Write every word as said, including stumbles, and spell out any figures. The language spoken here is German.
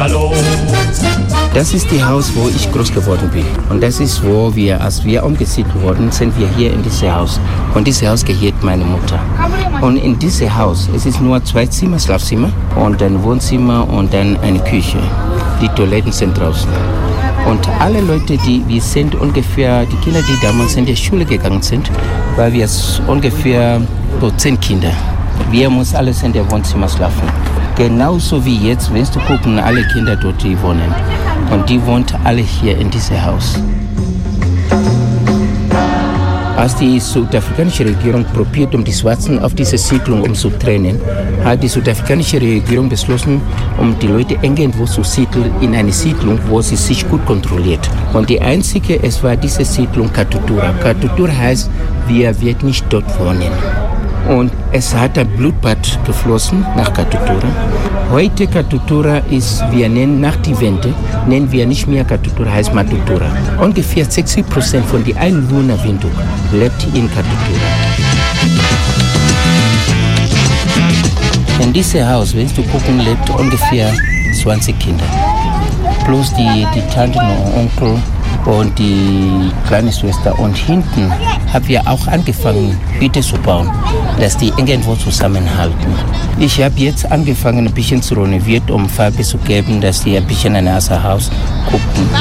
Hallo. Das ist das Haus, wo ich groß geworden bin. Und das ist, wo wir, als wir umgesiedelt wurden, sind wir hier in diesem Haus. Und dieses Haus gehört meiner Mutter. Und in diesem Haus, es ist nur zwei Zimmer, Schlafzimmer und ein Wohnzimmer und dann eine Küche. Die Toiletten sind draußen. Und alle Leute, die wir sind ungefähr, die Kinder, die damals in die Schule gegangen sind, weil wir ungefähr so zehn Kinder. Wir müssen alles in der Wohnzimmer schlafen. Genauso wie jetzt, wenn du gucken, alle Kinder dort, die wohnen. Und die wohnen alle hier in diesem Haus. Als die südafrikanische Regierung probiert, um die Schwarzen auf diese Siedlung umzutrennen, hat die südafrikanische Regierung beschlossen, um die Leute irgendwo zu siedeln, in eine Siedlung, wo sie sich gut kontrolliert. Und die einzige, es war diese Siedlung Katutura. Katutura heißt, wir werden nicht dort wohnen. Und es hat ein Blutbad geflossen nach Katutura. Heute Katutura ist, wir nennen nach die Wende, nennen wir nicht mehr Katutura, heißt Matutura. Ungefähr sechzig Prozent von den Einwohnern Windhoek lebt in Katutura. In diesem Haus, wenn du gucken, lebt ungefähr zwanzig Kinder. Plus die, die Tante und Onkel und die kleine Schwester. Und hinten haben wir auch angefangen, Hütte zu bauen, dass die irgendwo zusammenhalten. Ich habe jetzt angefangen, ein bisschen zu renovieren, um Farbe zu geben, dass die ein bisschen ein Haus gucken.